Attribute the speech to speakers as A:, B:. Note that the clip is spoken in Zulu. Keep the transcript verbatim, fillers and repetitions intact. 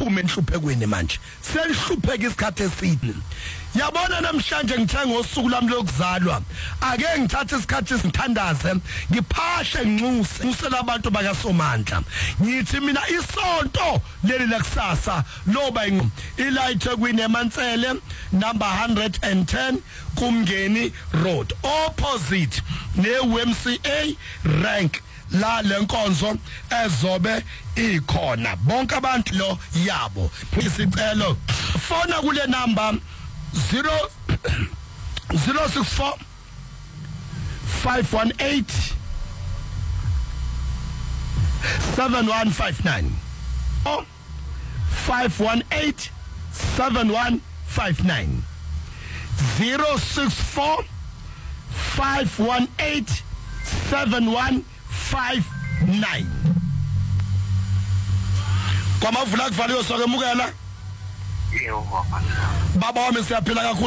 A: siphume enhluphekweni manje selihlupheka isikhathi eside yabona namhlanje ngithe ngosuku lami lokuzalwa ake ngithathe isikhathi esithandaze ngiphashe nginxuse ngusela abantu bakaSomandla ngithi mina isonto leli lakusasa loba ilayithe kwini eMantsele number one hundred ten Kumngeni Road opposite ne-U M C A rank la lenkonzo ezobe ikhona bonke abantu lo yabo isicelo fona kule number zero six four five one eight seven one five nine or five one eight seven one five nine zero six four five one eight seven one five nine. Kwamavula kuvaliwe sokemukela.
B: Yebo
A: baba wami siyaphila kakhulu.